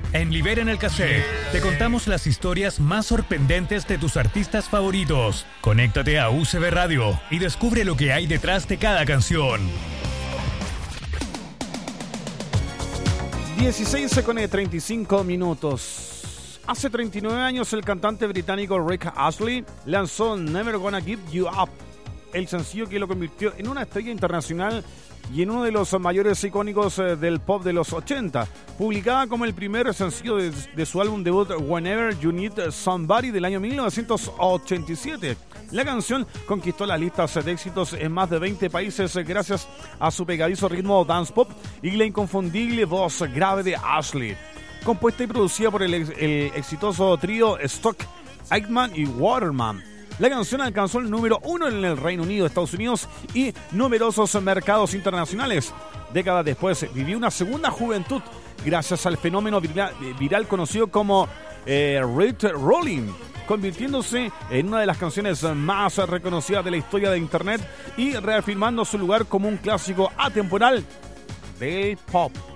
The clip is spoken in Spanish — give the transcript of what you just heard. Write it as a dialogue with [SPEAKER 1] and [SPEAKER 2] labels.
[SPEAKER 1] En Libera el Cassette te contamos las historias más sorprendentes de tus artistas favoritos. Conéctate a UCB Radio y descubre lo que hay detrás de cada canción.
[SPEAKER 2] 16:35. Hace 39 años el cantante británico Rick Astley lanzó Never Gonna Give You Up, el sencillo que lo convirtió en una estrella internacional y en uno de los mayores icónicos del pop de los 80, publicada como el primer sencillo de su álbum debut Whenever You Need Somebody del año 1987. La canción conquistó las listas de éxitos en más de 20 países gracias a su pegadizo ritmo dance pop y la inconfundible voz grave de Ashley. Compuesta y producida por el exitoso trío Stock, Aitken y Waterman. La canción alcanzó el número 1 en el Reino Unido, Estados Unidos y numerosos mercados internacionales. Décadas después vivió una segunda juventud gracias al fenómeno viral conocido como Rit Rolling, convirtiéndose en una de las canciones más reconocidas de la historia de Internet y reafirmando su lugar como un clásico atemporal del pop.